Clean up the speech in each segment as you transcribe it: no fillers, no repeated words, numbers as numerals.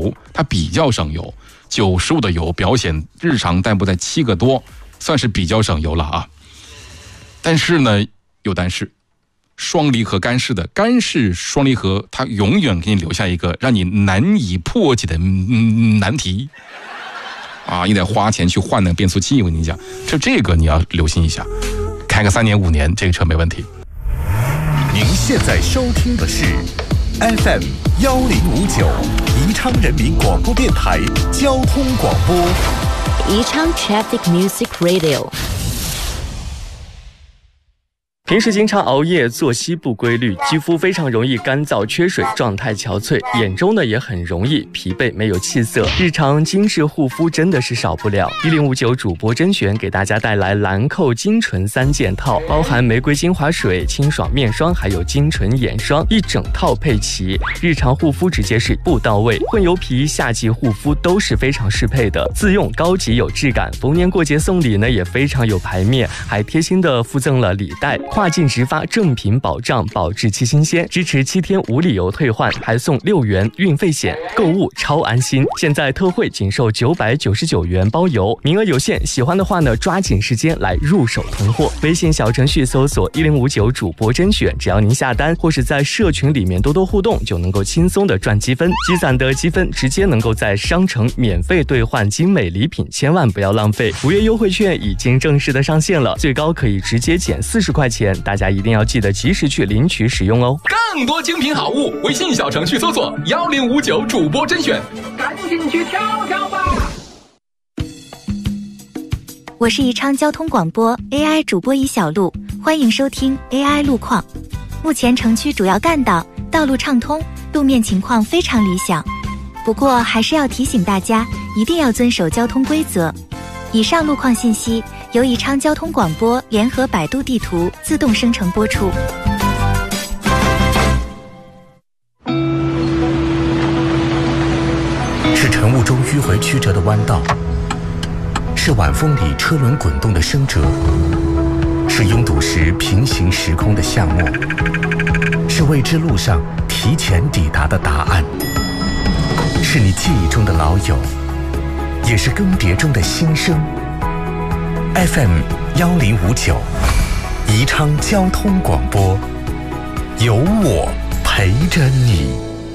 油，它比较省油，95的油表显日常代步在7个多，算是比较省油了啊。但是呢，有但是，双离合干式的干式双离合，它永远给你留下一个让你难以破解的难题啊！你得花钱去换那个变速器，我跟你讲，这个你要留心一下，开个3年5年，这个车没问题。 您现在收听的是 FM 1059宜昌人民广播电台交通广播， 宜昌 Traffic Music Radio。 平时经常熬夜，作息不规律，肌肤非常容易干燥缺水，状态憔悴，眼周呢也很容易疲惫没有气色，日常精致护肤真的是少不了。1059主播甄选给大家带来兰蔻精纯3件套，包含玫瑰精华水、清爽面霜还有精纯眼霜，一整套配齐，日常护肤直接是不到位，混油皮、夏季护肤都是非常适配的，自用高级有质感，逢年过节送礼呢也非常有排面，还贴心的附赠了礼袋，跨境直发正品保障，保质期新鲜，支持7天无理由退换，还送6元运费险，购物超安心。现在特惠仅售999元包邮，名额有限，喜欢的话呢，抓紧时间来入手囤货。微信小程序搜索1059主播甄选，只要您下单或是在社群里面多多互动，就能够轻松的赚积分，积攒的积分直接能够在商城免费兑换精美礼品，千万不要浪费。5月优惠券已经正式的上线了，最高可以直接减40块钱，大家一定要记得及时去领取使用哦。 更多精品好物，微信小程序搜索1059主播甄选，赶紧去挑挑吧。 我是宜昌交通广播 AI 主播宜小璐，欢迎收听 AI 路况。目前城区主要干道道路畅通，路面情况非常理想，不过还是要提醒大家一定要遵守交通规则。以上路况信息由宜昌交通广播联合百度地图自动生成播出。 是晨雾中迂回曲折的弯道，是晚风里车轮滚动的声折，是拥堵时平行时空的巷陌，是未知路上提前抵达的答案，是你记忆中的老友，也是更迭中的新生。FM 1059宜昌交通广播，有我陪着你。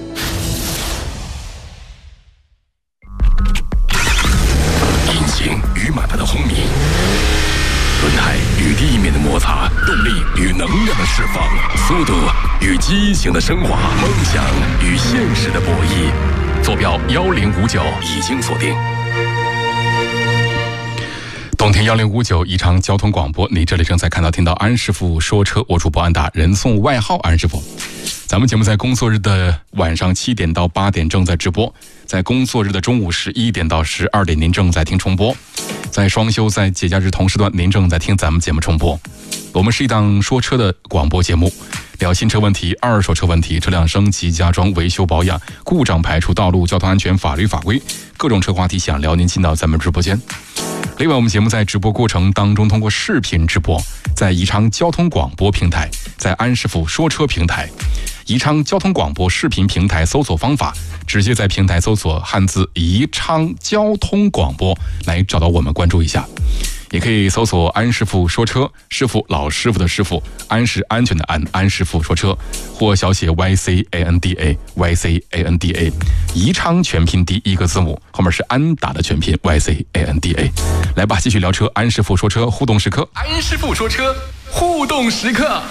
引擎与马达的轰鸣，轮胎与地面的摩擦，动力与能量的释放，速度与激情的升华，梦想与现实的博弈。坐标1059已经锁定。 冬天1059宜昌交通广播，你这里正在听到安师傅说车，我主播安达，人送外号安师傅。咱们节目在工作日的晚上7点到8点正在直播，在工作日的中午11点到12点您正在听重播，在双休在节假日同时段您正在听咱们节目重播。我们是一档说车的广播节目，聊新车问题、二手车问题、车辆升级加装、维修保养、故障排除、道路交通安全、法律法规，各种车话题想聊您进到咱们直播间。另外我们节目在直播过程当中通过视频直播，在宜昌交通广播平台，在安师傅说车平台，宜昌交通广播视频平台搜索方法，直接在平台搜索汉字宜昌交通广播来找到我们，关注一下。也可以搜索安师傅说车，师傅老师傅的师傅，安是安全的安，安师傅说车，或小写 YCANDA YCANDA， 宜昌全拼第一个字母后面是安达的全拼 YCANDA。 来吧，继续聊车，安师傅说车互动时刻， 安师傅说车互动时刻。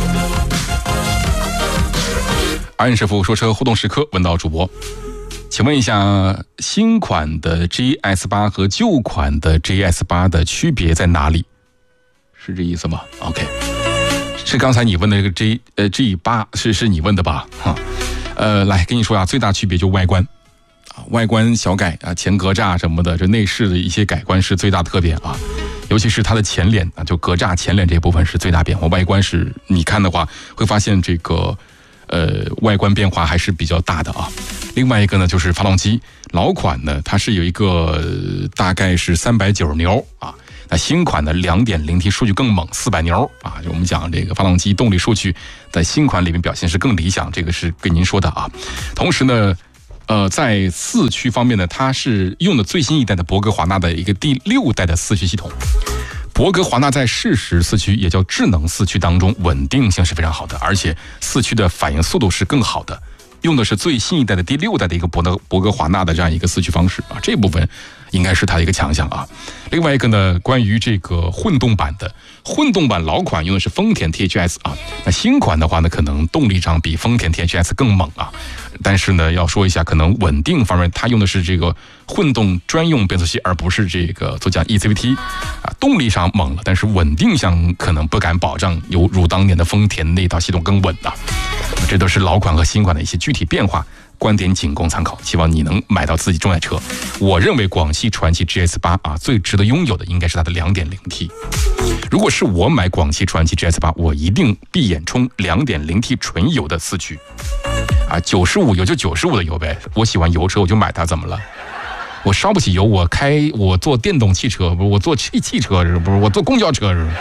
安师傅说车互动时刻，问到主播，请问一下，新款的 GS8 和旧款的 GS8 的区别在哪里？是这意思吗 ？OK， 是刚才你问的这个G8，是你问的吧？哈，来跟你说啊，最大区别就外观，外观小改啊，前格栅什么的，这内饰的一些改观是最大特别啊。尤其是它的前脸啊，就格栅前脸这部分是最大变化。外观是你看的话，会发现这个外观变化还是比较大的啊。另外一个呢，就是发动机，老款呢它是有一个大概是390牛啊，那新款的 2.0T 数据更猛，400牛啊。就我们讲这个发动机动力数据在新款里面表现是更理想，这个是跟您说的啊。同时呢， 在四驱方面呢，它是用的最新一代的博格华纳的一个第6代的四驱系统。博格华纳在适时四驱，也叫智能四驱当中，稳定性是非常好的，而且四驱的反应速度是更好的，用的是最新一代的第6代的一个博格华纳的这样一个四驱方式啊，这部分应该是它的一个强项啊。另外一个呢，关于这个混动版老款用的是丰田 THS 啊，那新款的话呢，可能动力上比丰田 THS 更猛啊。但是呢，要说一下，可能稳定方面，它用的是这个混动专用变速器，而不是这个所讲 ECVT 啊。动力上猛了，但是稳定上可能不敢保障有如当年的丰田那套系统更稳的。这都是老款和新款的一些具体变化，观点仅供参考，希望你能买到自己钟爱车。我认为广汽传祺 GS8 啊，最值得拥有的应该是它的 2.0T。如果是我买广汽传祺 GS8， 我一定闭眼冲 2.0T 纯油的四驱。啊，95油就95的油呗，我喜欢油车我就买它，怎么了？我烧不起油，我坐电动汽车，不是我坐汽车，不是我坐公交车，是不是？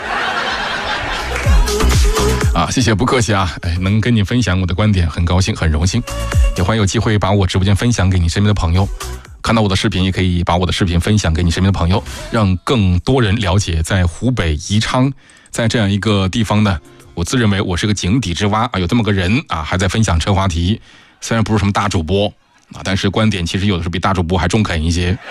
啊，谢谢，不客气啊！能跟你分享我的观点，很高兴，很荣幸。也欢迎有机会把我直播间分享给你身边的朋友，看到我的视频，也可以把我的视频分享给你身边的朋友，让更多人了解，在湖北宜昌，在这样一个地方呢。我自认为我是个井底之蛙啊，有这么个人啊，还在分享车话题，虽然不是什么大主播啊，但是观点其实有的时候比大主播还中肯一些。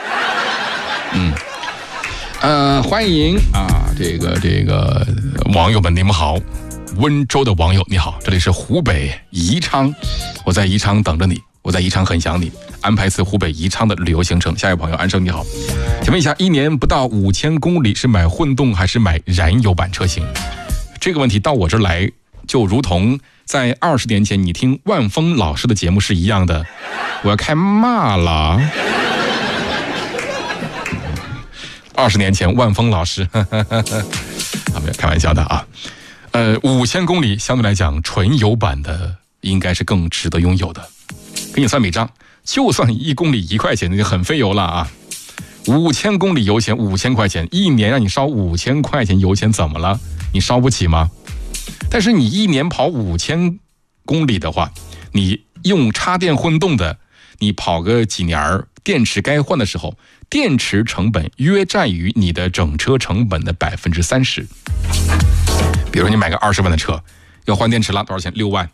欢迎啊，这个网友们你们好，温州的网友你好，这里是湖北宜昌，我在宜昌等着你，我在宜昌很想你，安排一次湖北宜昌的旅游行程。下一位朋友安生你好，请问一下，1年不到5000公里是买混动还是买燃油版车型？这个问题到我这儿来，就如同在20年前你听万峰老师的节目是一样的，我要开骂了。20年前万峰老师，啊，没有开玩笑的啊。5000公里相对来讲，纯油版的应该是更值得拥有的。给你算笔账，就算1公里1块钱，那就很费油了啊。5000公里油钱5000块钱，1年让你烧5000块钱油钱，怎么了？你烧不起吗？但是你1年跑5000公里的话，你用插电混动的，你跑个几年，电池该换的时候，电池成本约占于你的整车成本的30%。比如说你买个20万的车，要换电池了，多少钱？6万。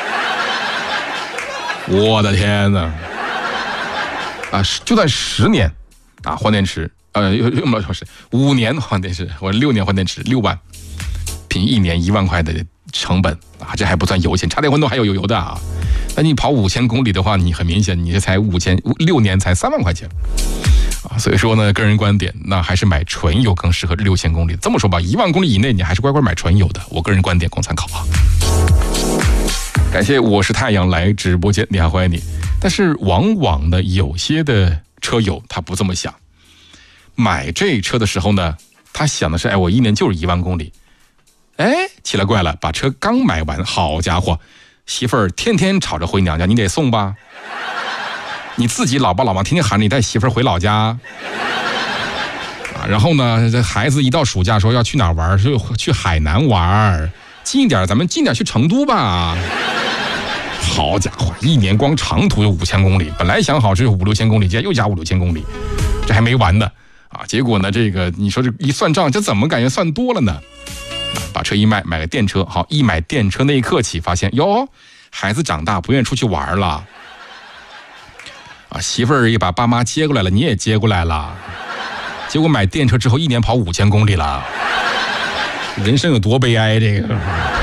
我的天哪！啊，就算10年啊换电池用不了5年换电池，或者6年换电池6万，凭1年1万块的成本啊，这还不算油钱，插电混动还有油的啊。那你跑5000公里的话，你很明显你这才6年才3万块钱啊。所以说呢，个人观点，那还是买纯油更适合6000公里。这么说吧，1万公里以内你还是乖乖买纯油的，我个人观点供参考啊。感谢我是太阳来直播间，你好，欢迎你。但是往往呢，有些的车友他不这么想，买这车的时候呢，他想的是，我1年就是1万公里。奇了怪了，把车刚买完，好家伙，媳妇儿天天吵着回娘家，你得送吧？你自己老爸老妈天天喊你带媳妇儿回老家啊，然后呢，这孩子一到暑假说要去哪儿玩，就去海南玩，近一点，咱们近点去成都吧。好家伙，1年光长途有5000公里，本来想好只有5、6千公里，现在又加5、6千公里，这还没完呢啊！结果呢，这个你说这一算账，这怎么感觉算多了呢？把车一卖，买个电车，好，一买电车那一刻起，发现哟，孩子长大不愿意出去玩了啊，媳妇儿也把爸妈接过来了，你也接过来了，结果买电车之后1年跑5000公里了，人生有多悲哀这个。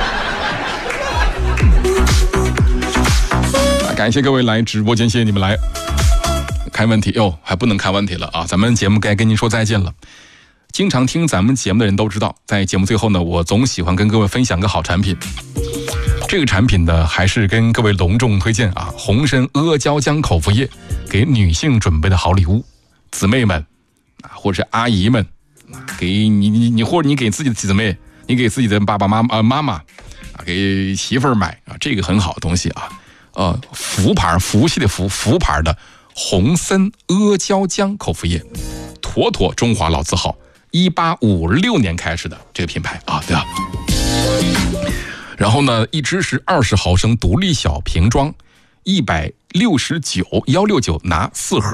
感谢各位来直播间，谢谢你们来看问题哟，还不能看问题了啊！咱们节目该跟您说再见了。经常听咱们节目的人都知道，在节目最后呢，我总喜欢跟各位分享个好产品。这个产品呢，还是跟各位隆重推荐啊，红参阿胶浆口服液，给女性准备的好礼物，姊妹们啊，或者阿姨们，给你或者你给自己的姊妹，你给自己的爸爸妈妈啊，给媳妇儿买啊，这个很好的东西啊。福牌，福系的福牌的红参阿胶浆口服液，妥妥中华老字号，1856年开始的这个品牌啊，对吧？然后呢，一支是20毫升独立小瓶装，160 69 169拿4盒。